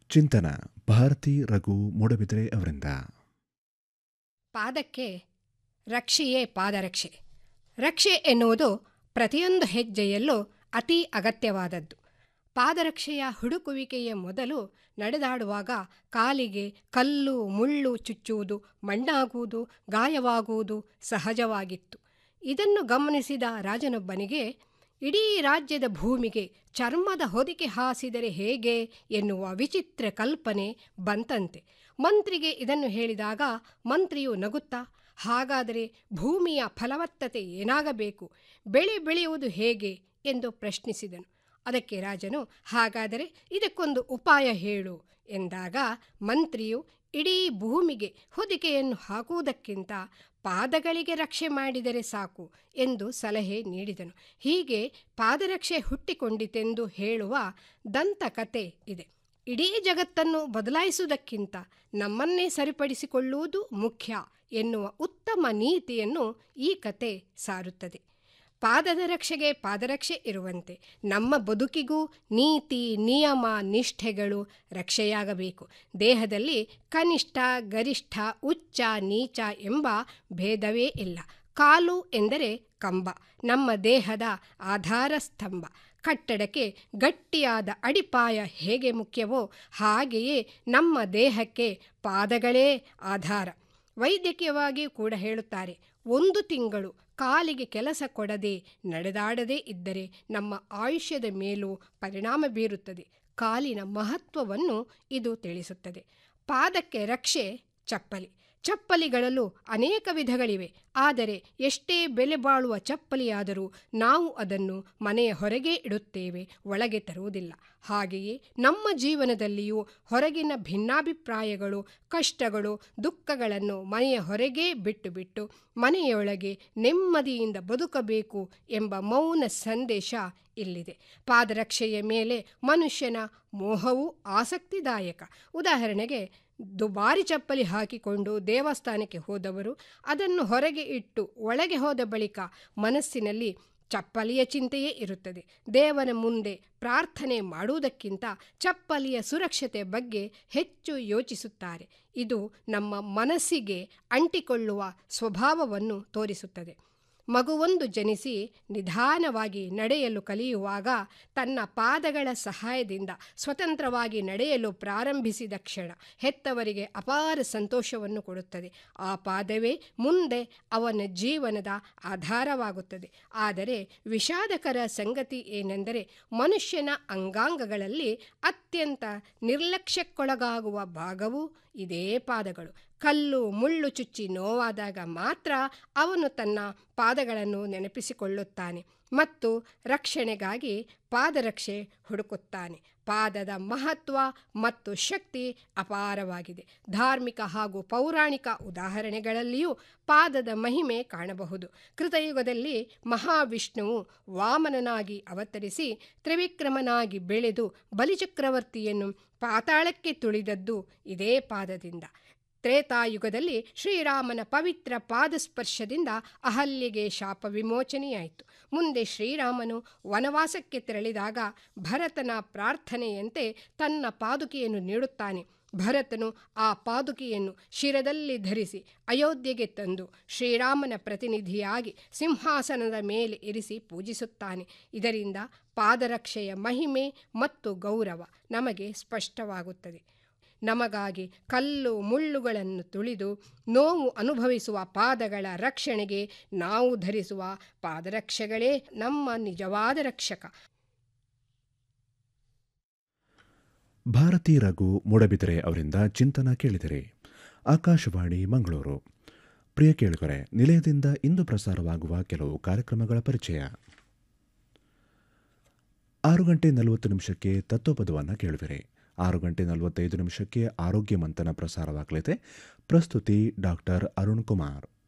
ಚಿಂತನ ಭಾರತಿ ರಘು ಮೂಡಬಿದ್ರೆ ಅವರಿಂದ. ಪಾದಕ್ಕೆ ರಕ್ಷೆಯೇ ಪಾದರಕ್ಷೆ. ರಕ್ಷೆ ಎನ್ನುವುದು ಪ್ರತಿಯೊಂದು ಹೆಜ್ಜೆಯಲ್ಲೂ ಅತಿ ಅಗತ್ಯವಾದದ್ದು. ಪಾದರಕ್ಷೆಯ ಹುಡುಕುವಿಕೆಯ ಮೊದಲು ನಡೆದಾಡುವಾಗ ಕಾಲಿಗೆ ಕಲ್ಲು ಮುಳ್ಳು ಚುಚ್ಚುವುದು, ಮಣ್ಣಾಗುವುದು, ಗಾಯವಾಗುವುದು ಸಹಜವಾಗಿತ್ತು. ಇದನ್ನು ಗಮನಿಸಿದ ರಾಜನೊಬ್ಬನಿಗೆ ಇಡೀ ರಾಜ್ಯದ ಭೂಮಿಗೆ ಚರ್ಮದ ಹೊದಿಕೆ ಹಾಸಿದರೆ ಹೇಗೆ ಎನ್ನುವ ವಿಚಿತ್ರ ಕಲ್ಪನೆ ಬಂತಂತೆ. ಮಂತ್ರಿಗೆ ಇದನ್ನು ಹೇಳಿದಾಗ ಮಂತ್ರಿಯು ನಗುತ್ತಾ, ಹಾಗಾದರೆ ಭೂಮಿಯ ಫಲವತ್ತತೆ ಏನಾಗಬೇಕು, ಬೆಳೆ ಬೆಳೆಯುವುದು ಹೇಗೆ ಎಂದು ಪ್ರಶ್ನಿಸಿದನು. ಅದಕ್ಕೆ ರಾಜನು, ಹಾಗಾದರೆ ಇದಕ್ಕೊಂದು ಉಪಾಯ ಹೇಳು ಎಂದಾಗ ಮಂತ್ರಿಯು ಇಡೀ ಭೂಮಿಗೆ ಹೊದಿಕೆಯನ್ನು ಹಾಕುವುದಕ್ಕಿಂತ ಪಾದಗಳಿಗೆ ರಕ್ಷೆ ಮಾಡಿದರೆ ಸಾಕು ಎಂದು ಸಲಹೆ ನೀಡಿದನು. ಹೀಗೆ ಪಾದರಕ್ಷೆ ಹುಟ್ಟಿಕೊಂಡಿತೆಂದು ಹೇಳುವ ದಂತಕತೆ ಇದೆ. ಇಡೀ ಜಗತ್ತನ್ನು ಬದಲಾಯಿಸುವುದಕ್ಕಿಂತ ನಮ್ಮನ್ನೇ ಸರಿಪಡಿಸಿಕೊಳ್ಳುವುದು ಮುಖ್ಯ ಎನ್ನುವ ಉತ್ತಮ ನೀತಿಯನ್ನು ಈ ಕತೆ ಸಾರುತ್ತದೆ. ಪಾದದ ರಕ್ಷೆಗೆ ಪಾದರಕ್ಷೆ ಇರುವಂತೆ ನಮ್ಮ ಬದುಕಿಗೂ ನೀತಿ, ನಿಯಮ, ನಿಷ್ಠೆಗಳು ರಕ್ಷೆಯಾಗಬೇಕು. ದೇಹದಲ್ಲಿ ಕನಿಷ್ಠ, ಗರಿಷ್ಠ, ಉಚ್ಚ, ನೀಚ ಎಂಬ ಭೇದವೇ ಇಲ್ಲ. ಕಾಲು ಎಂದರೆ ಕಂಬ, ನಮ್ಮ ದೇಹದ ಆಧಾರ ಸ್ತಂಭ. ಕಟ್ಟಡಕ್ಕೆ ಗಟ್ಟಿಯಾದ ಅಡಿಪಾಯ ಹೇಗೆ ಮುಖ್ಯವೋ ಹಾಗೆಯೇ ನಮ್ಮ ದೇಹಕ್ಕೆ ಪಾದಗಳೇ ಆಧಾರ. ವೈದ್ಯಕೀಯವಾಗಿ ಕೂಡ ಹೇಳುತ್ತಾರೆ, 1 ತಿಂಗಳು ಕಾಲಿಗೆ ಕೆಲಸ ಕೊಡದೆ ನಡೆದಾಡದೇ ಇದ್ದರೆ ನಮ್ಮ ಆಯುಷ್ಯದ ಮೇಲೂ ಪರಿಣಾಮ ಬೀರುತ್ತದೆ. ಕಾಲಿನ ಮಹತ್ವವನ್ನು ಇದು ತಿಳಿಸುತ್ತದೆ. ಪಾದಕ್ಕೆ ರಕ್ಷೆ ಚಪ್ಪಲಿ. ಚಪ್ಪಲಿಗಳಲ್ಲೂ ಅನೇಕ ವಿಧಗಳಿವೆ. ಆದರೆ ಎಷ್ಟೇ ಬೆಲೆ ಬಾಳುವ ಚಪ್ಪಲಿಯಾದರೂ ನಾವು ಅದನ್ನು ಮನೆಯ ಹೊರಗೆ ಇಡುತ್ತೇವೆ, ಒಳಗೆ ತರುವುದಿಲ್ಲ. ಹಾಗೆಯೇ ನಮ್ಮ ಜೀವನದಲ್ಲಿಯೂ ಹೊರಗಿನ ಭಿನ್ನಾಭಿಪ್ರಾಯಗಳು, ಕಷ್ಟಗಳು, ದುಃಖಗಳನ್ನು ಮನೆಯ ಹೊರಗೆ ಬಿಟ್ಟು ಮನೆಯೊಳಗೆ ನೆಮ್ಮದಿಯಿಂದ ಬದುಕಬೇಕು ಎಂಬ ಮೌನ ಸಂದೇಶ ಇಲ್ಲಿದೆ. ಪಾದರಕ್ಷೆಯ ಮೇಲೆ ಮನುಷ್ಯನ ಮೋಹವು ಆಸಕ್ತಿದಾಯಕ. ಉದಾಹರಣೆಗೆ, ದುಬಾರಿ ಚಪ್ಪಲಿ ಹಾಕಿಕೊಂಡು ದೇವಸ್ಥಾನಕ್ಕೆ ಹೋದವರು ಅದನ್ನು ಹೊರಗೆ ಇಟ್ಟು ಒಳಗೆ ಹೋದ ಬಳಿಕ ಮನಸ್ಸಿನಲ್ಲಿ ಚಪ್ಪಲಿಯ ಚಿಂತೆಯೇ ಇರುತ್ತದೆ. ದೇವರ ಮುಂದೆ ಪ್ರಾರ್ಥನೆ ಮಾಡುವುದಕ್ಕಿಂತ ಚಪ್ಪಲಿಯ ಸುರಕ್ಷತೆ ಬಗ್ಗೆ ಹೆಚ್ಚು ಯೋಚಿಸುತ್ತಾರೆ. ಇದು ನಮ್ಮ ಮನಸ್ಸಿಗೆ ಅಂಟಿಕೊಳ್ಳುವ ಸ್ವಭಾವವನ್ನು ತೋರಿಸುತ್ತದೆ. ಮಗುವೊಂದು ಜನಿಸಿ ನಿಧಾನವಾಗಿ ನಡೆಯಲು ಕಲಿಯುವಾಗ ತನ್ನ ಪಾದಗಳ ಸಹಾಯದಿಂದ ಸ್ವತಂತ್ರವಾಗಿ ನಡೆಯಲು ಪ್ರಾರಂಭಿಸಿದ ಕ್ಷಣ ಹೆತ್ತವರಿಗೆ ಅಪಾರ ಸಂತೋಷವನ್ನು ಕೊಡುತ್ತದೆ. ಆ ಪಾದವೇ ಮುಂದೆ ಅವನ ಜೀವನದ ಆಧಾರವಾಗುತ್ತದೆ. ಆದರೆ ವಿಷಾದಕರ ಸಂಗತಿ ಏನೆಂದರೆ, ಮನುಷ್ಯನ ಅಂಗಾಂಗಗಳಲ್ಲಿ ಅತ್ಯಂತ ನಿರ್ಲಕ್ಷ್ಯಕ್ಕೊಳಗಾಗುವ ಭಾಗವೂ ಇದೇ ಪಾದಗಳು. ಕಲ್ಲು ಮುಳ್ಳು ಚುಚ್ಚಿ ನೋವಾದಾಗ ಮಾತ್ರ ಅವನು ತನ್ನ ಪಾದಗಳನ್ನು ನೆನಪಿಸಿಕೊಳ್ಳುತ್ತಾನೆ ಮತ್ತು ರಕ್ಷಣೆಗಾಗಿ ಪಾದರಕ್ಷೆ ಹುಡುಕುತ್ತಾನೆ. ಪಾದದ ಮಹತ್ವ ಮತ್ತು ಶಕ್ತಿ ಅಪಾರವಾಗಿದೆ. ಧಾರ್ಮಿಕ ಹಾಗೂ ಪೌರಾಣಿಕ ಉದಾಹರಣೆಗಳಲ್ಲಿಯೂ ಪಾದದ ಮಹಿಮೆ ಕಾಣಬಹುದು. ಕೃತಯುಗದಲ್ಲಿ ಮಹಾವಿಷ್ಣುವು ವಾಮನನಾಗಿ ಅವತರಿಸಿ ತ್ರಿವಿಕ್ರಮನಾಗಿ ಬೆಳೆದು ಬಲಿಚಕ್ರವರ್ತಿಯನ್ನು ಪಾತಾಳಕ್ಕೆ ತುಳಿದದ್ದು ಇದೇ ಪಾದದಿಂದ. ತ್ರೇತಾಯುಗದಲ್ಲಿ ಶ್ರೀರಾಮನ ಪವಿತ್ರ ಪಾದಸ್ಪರ್ಶದಿಂದ ಅಹಲ್ಯೆಗೆ ಶಾಪ ವಿಮೋಚನೆಯಾಯಿತು. ಮುಂದೆ ಶ್ರೀರಾಮನು ವನವಾಸಕ್ಕೆ ತೆರಳಿದಾಗ ಭರತನ ಪ್ರಾರ್ಥನೆಯಂತೆ ತನ್ನ ಪಾದುಕೆಯನ್ನು ನೀಡುತ್ತಾನೆ. ಭರತನು ಆ ಪಾದುಕೆಯನ್ನು ಶಿರದಲ್ಲಿ ಧರಿಸಿ ಅಯೋಧ್ಯೆಗೆ ತಂದು ಶ್ರೀರಾಮನ ಪ್ರತಿನಿಧಿಯಾಗಿ ಸಿಂಹಾಸನದ ಮೇಲೆ ಇರಿಸಿ ಪೂಜಿಸುತ್ತಾನೆ. ಇದರಿಂದ ಪಾದರಕ್ಷೆಯ ಮಹಿಮೆ ಮತ್ತು ಗೌರವ ನಮಗೆ ಸ್ಪಷ್ಟವಾಗುತ್ತದೆ. ನಮಗಾಗಿ ಕಲ್ಲು ಮುಳ್ಳುಗಳನ್ನು ತುಳಿದು ನೋವು ಅನುಭವಿಸುವ ಪಾದಗಳ ರಕ್ಷಣೆಗೆ ನಾವು ಧರಿಸುವ ಪಾದರಕ್ಷೆಗಳೇ ನಮ್ಮ ನಿಜವಾದ ರಕ್ಷಕ. ಭಾರತಿ ರಘು ಮೂಡಬಿದ್ರೆ ಅವರಿಂದ ಚಿಂತನ ಕೇಳಿದರೆ. ಆಕಾಶವಾಣಿ ಮಂಗಳೂರು. ಪ್ರಿಯ ಕೇಳುಗರೆ, ನಿಲಯದಿಂದ ಇಂದು ಪ್ರಸಾರವಾಗುವ ಕೆಲವು ಕಾರ್ಯಕ್ರಮಗಳ ಪರಿಚಯ. 6:40 ತತ್ವಪದವನ್ನು ಕೇಳುವಿರಿ. 6:45 ಆರೋಗ್ಯ ಮಂಥನ ಪ್ರಸಾರವಾಗಲಿದೆ. ಪ್ರಸ್ತುತಿ ಡಾಕ್ಟರ್ ಅರುಣ್ ಕುಮಾರ್.